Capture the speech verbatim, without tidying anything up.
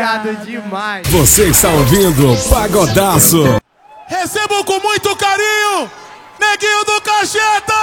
Obrigado demais. Você está ouvindo Pagodaço. Recebo com muito carinho, Neguinho do Cacheta!